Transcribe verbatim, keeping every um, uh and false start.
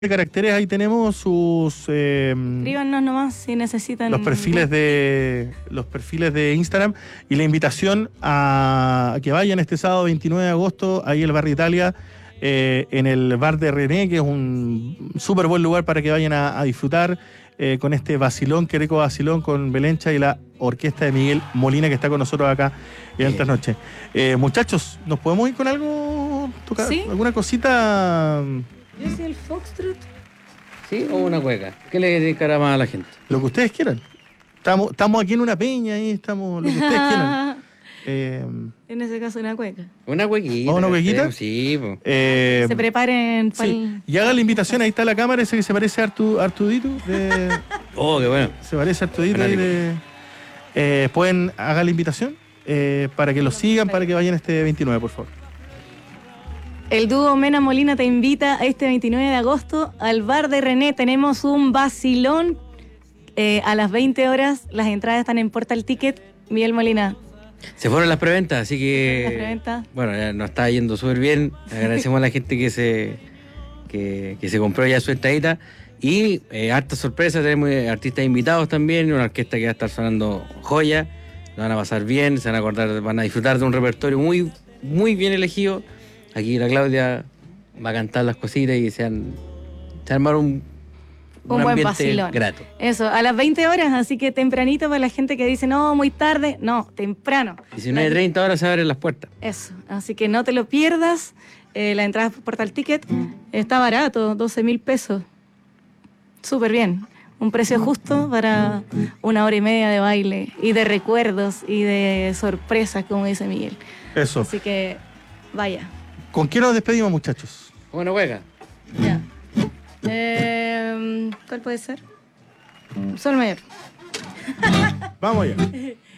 de caracteres, ahí tenemos sus eh, Escríbanos nomás si necesitan los perfiles de los perfiles de Instagram y la invitación a, a que vayan este sábado veintinueve de agosto ahí el Bar Italia, eh, en el bar de René, que es un súper buen lugar para que vayan a, a disfrutar eh, con este vacilón, Quereco Vacilón con Belencha y la orquesta de Miguel Molina, que está con nosotros acá en esta noche. Eh, muchachos, ¿nos podemos ir con algo? Tocar, ¿Sí? ¿Alguna cosita? Yo soy el Foxtrot. ¿Sí? O una cueca. ¿Qué le dedicará más a la gente? Lo que ustedes quieran. Estamos, estamos aquí en una peña y estamos lo que ustedes quieran. Eh, En ese caso, una cueca. Una cuequita. ¿O una cuequita? Sí, pues. eh, Se preparen para sí. Y haga la invitación, ahí está la cámara, ese que se parece a Artu, Artudito. De, Oh, qué bueno. se parece a Artudito ahí de. Eh, pueden haga la invitación eh, para que lo sigan, para que vayan este veintinueve, por favor. El dúo Mena Molina te invita a este veintinueve de agosto al bar de René. Tenemos un vacilón eh, a las veinte horas. Las entradas están en Portal Ticket. Miguel Molina. Se fueron las preventas, así que... Las preventas. Bueno, ya nos está yendo súper bien. Agradecemos a la gente que se que, que se compró ya su entradita. Y eh, hartas sorpresas, tenemos artistas invitados también, una orquesta que va a estar sonando joya. Lo van a pasar bien, se van a acordar, van a disfrutar de un repertorio muy, muy bien elegido. Aquí la Claudia va a cantar las cositas y se van, se van a armar un, un, Un buen ambiente vacilón. grato. Eso, a las veinte horas, así que tempranito para la gente que dice, no, muy tarde. No, temprano. diecinueve treinta horas se abren las puertas. Eso, así que no te lo pierdas. Eh, la entrada por Portal Ticket está barato, doce mil pesos. Súper bien. Un precio justo para una hora y media de baile y de recuerdos y de sorpresas, como dice Miguel. Eso. Así que vaya. ¿Con quién nos despedimos, muchachos? Bueno, juega. Ya. Eh, ¿Cuál puede ser? Sol Mayor. Vamos allá.